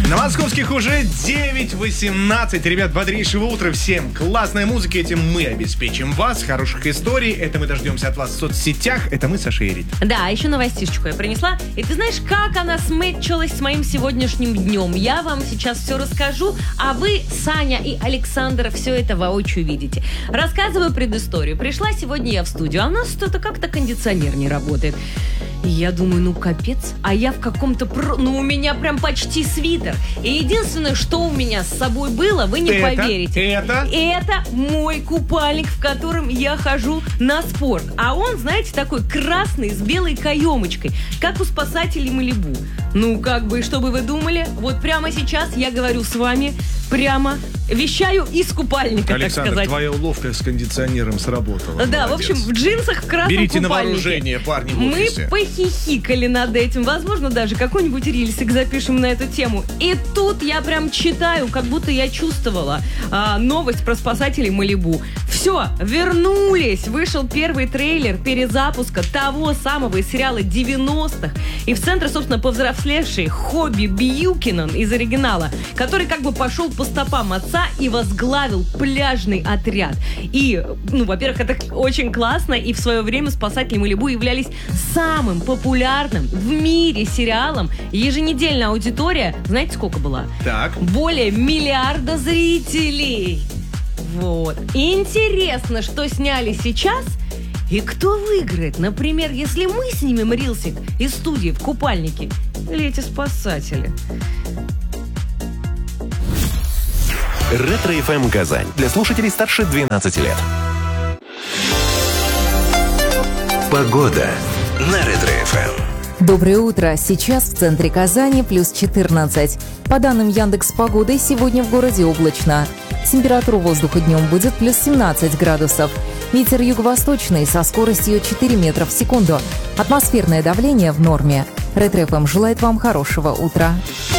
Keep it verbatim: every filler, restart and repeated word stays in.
На московских уже девять восемнадцать. Ребят, бодрейшего утра всем. Классной музыки этим мы обеспечим вас. Хороших историй. Это мы дождемся от вас в соцсетях. Это мы, Саша и Рит. Да, а еще новостишечку я принесла. И ты знаешь, как она сметчилась с моим сегодняшним днем? Я вам сейчас все расскажу, а вы, Саня и Александр, все это воочию видите. Рассказываю предысторию. Пришла сегодня я в студию, а у нас что-то как-то кондиционер не работает. И я думаю, ну капец, а я в каком-то... Про... Ну у меня прям почти свитер. И единственное, что у меня с собой было, вы не это, поверите. Это? Это мой купальник, в котором я хожу на спорт. А он, знаете, такой красный, с белой каемочкой, как у спасателей Малибу. Ну, как бы, что бы вы думали? Вот прямо сейчас я говорю с вами, прямо вещаю из купальника, Александр, так сказать. твоя уловка с кондиционером сработала. Да, молодец. в общем, в джинсах, в красном Берите купальнике. на вооружение, парни, в Мы офисе. похихикали над этим. Возможно, даже какой-нибудь рилсик запишем на эту тему. И тут я прям читаю, как будто я чувствовала а, новость про спасателей Малибу. Все, вернулись. Вышел первый трейлер перезапуска того самого из сериала девяностых. И в центре, собственно, повзрослевший Хобби Бьюкинен из оригинала, который как бы пошел по стопам отца и возглавил пляжный отряд. И, ну, во-первых, это очень классно. И в свое время спасатели Малибу являлись самым популярным в мире сериалом. Еженедельная аудитория, знаете, сколько была? Так. Более миллиарда зрителей. Вот. Интересно, что сняли сейчас и кто выиграет. Например, если мы снимем рилсик из студии в купальнике. Или эти спасатели. Ретро-эф эм Казань. Для слушателей старше двенадцати лет. Погода на Ретро-эф эм. Доброе утро. Сейчас в центре Казани плюс четырнадцать. По данным Яндекс.Погоды, сегодня в городе облачно. Температура воздуха днем будет плюс семнадцать градусов. Ветер юго-восточный со скоростью четыре метра в секунду. Атмосферное давление в норме. Ретро-эф эм желает вам хорошего утра.